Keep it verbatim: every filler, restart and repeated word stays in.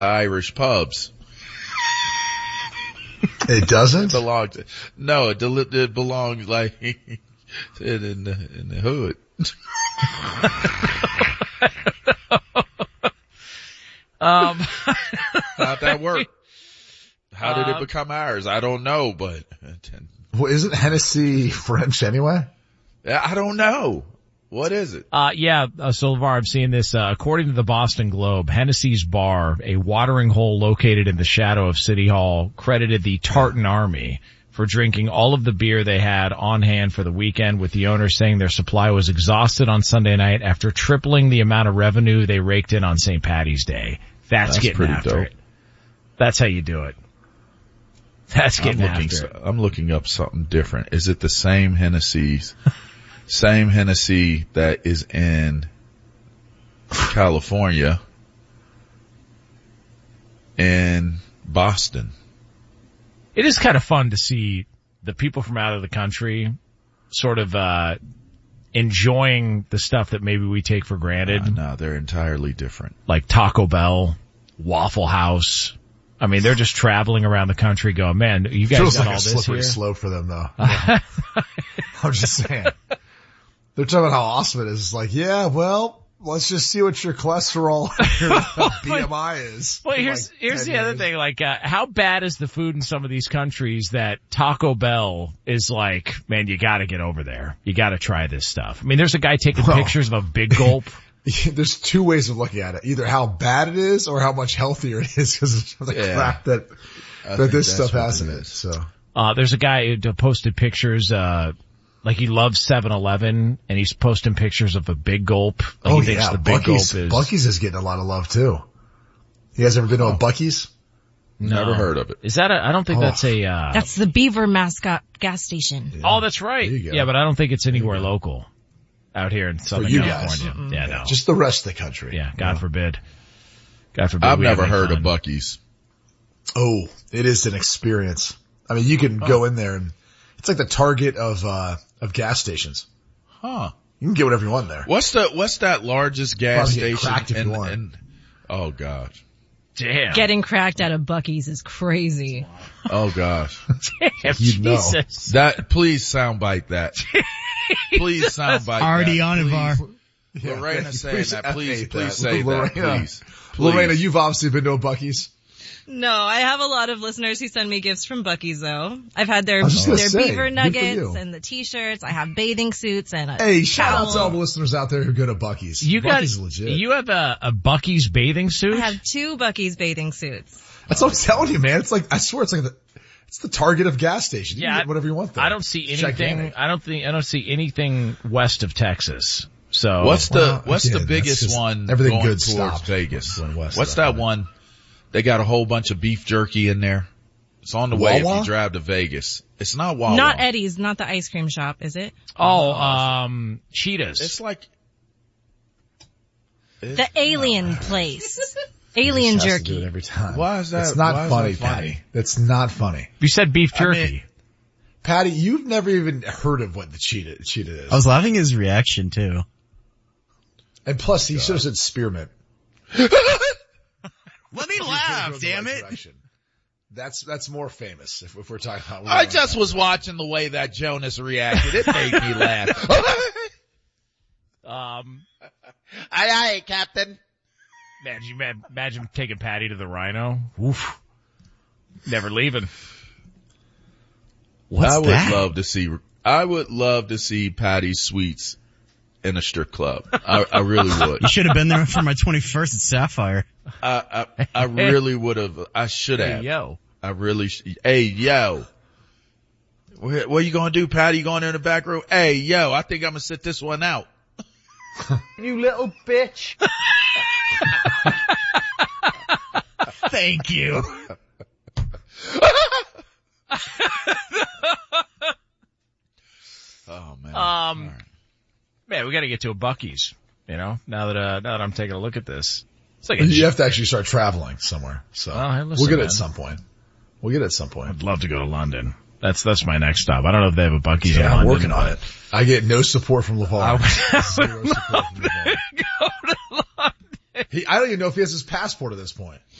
Irish pubs. It doesn't? It belongs to, no, it, del- it belongs like in, in the, in the hood. um, How'd that work? How did it become ours? I don't know, but. Well, isn't Hennessy French anyway? I don't know. What is it? Uh, yeah, uh, so LeVar, I'm seeing this, uh, according to the Boston Globe, Hennessy's Bar, a watering hole located in the shadow of City Hall, credited the Tartan Army for drinking all of the beer they had on hand for the weekend, with the owner saying their supply was exhausted on Sunday night after tripling the amount of revenue they raked in on Saint Patty's Day. That's, That's getting pretty after dope. it. That's how you do it. That's getting I'm looking, after it. I'm looking up something different. Is it the same Hennessy's? Same Hennessy that is in California and Boston. It is kind of fun to see the people from out of the country sort of, uh, enjoying the stuff that maybe we take for granted. Uh, no, they're entirely different. Like Taco Bell, Waffle House. I mean, they're just traveling around the country going, man, you guys Feels got like all a this slippery here. slope for them though. Yeah. I'm just saying. They're talking about how awesome it is. It's like, yeah, well, let's just see what your cholesterol, your B M I is. Well, here's, like here's the years. other thing. Like, uh, how bad is the food in some of these countries that Taco Bell is like, man, you gotta get over there. You gotta try this stuff. I mean, there's a guy taking well, pictures of a Big Gulp. There's two ways of looking at it. Either how bad it is or how much healthier it is because of the Yeah. crap that, I that this think stuff that's has what in it it. is. So. Uh, there's a guy who posted pictures, uh, like he loves seven eleven and he's posting pictures of a Big Gulp. Like Oh he thinks yeah, the Big Buc-ee's, Gulp is. Buc-ee's is getting a lot of love too. You guys ever been to a Buc-ee's? No. Never heard of it. Is that a, I don't think Oh. that's a, uh. That's the Beaver mascot gas station. Yeah. Oh, that's right. There you go. Yeah, but I don't think it's anywhere local out here in Southern you guys. California. Yeah, no. Just the rest of the country. Yeah, God Yeah. forbid. God forbid. I've we never have any heard fun. of Buc-ee's. Oh, it is an experience. I mean, you can Oh. go in there and it's like the Target of, uh, of gas stations. Huh. You can get whatever you want there. What's the, what's that largest gas Probably get cracked if station you in, want. in, oh gosh. Damn. Getting cracked out of Buc-ee's is crazy. Oh gosh. Damn, You'd know. Jesus. That, please soundbite that. Please soundbite Already that. on it, Please. Var. Yeah, Lorena thank you. saying that. I Please, hate please that. say that. Lorena. Please. Please. Lorena, you've obviously been to a Buc-ee's. No, I have a lot of listeners who send me gifts from Buc-ee's though. I've had their, I was just gonna their say, beaver good for nuggets you. and the t-shirts. I have bathing suits and a Hey, shout out to towel. all the listeners out there who go to Buc-ee's. You got, Buc-ee's is legit. you have a, a Buc-ee's bathing suit? I have two Buc-ee's bathing suits. That's what I'm telling you, man. It's like, I swear it's like the, it's the Target of gas stations. You Yeah, can get whatever you want there. I don't see It's anything, gigantic. I don't think, I don't see anything west of Texas. So. What's the, Well, what's again, the that's biggest just- one everything going good towards stopped Vegas? going west What's of that that. one? They got a whole bunch of beef jerky in there. It's on the way if Wawa? you drive to Vegas. It's not Wawa. Not Eddie's, not the ice cream shop, is it? Oh, um, Cheetahs. It's like, The alien place. Alien Has to do it jerky. every time. Why is that- It's not why is funny, that funny? Patty. That's not funny. You said beef I mean- jerky. Patty, you've never even heard of what the cheetah, cheetah is. I was laughing at his reaction too. And plus, he should have said spearmint. Let me He's laugh, gonna go in the damn right it. direction. That's, that's more famous if, if we're talking about. I just was watching the way that Jonas reacted. It made me laugh. Um, aye, aye, Captain. man, you imagine, imagine taking Patty to the Rhino? Oof. Never leaving. What's I would that? love to see, I would love to see Patty Sweets in a strip club. I, I really would. You should have been there for my twenty-first at Sapphire. I, I, I really would have. I should have. Hey, yo. I really, sh- hey, yo. What, what you gonna do, Patty? You going in the back room? Hey, yo, I think I'm gonna sit this one out. You little bitch. Thank you. Oh man. Um, All right. man, we gotta get to a Buc-ee's, you know, now that, uh, now that I'm taking a look at this. It's like a, You have to actually start traveling somewhere. So Oh, hey, listen, we'll get it man. at some point. We'll get it at some point. I'd love to go to London. That's, that's my next stop. I don't know if they have a Buc-ee's Yeah, in I'm London. working on it. I get no support from LeVar. I would- Zero support from LeVar. Go to London. He, I don't even know if he has his passport at this point.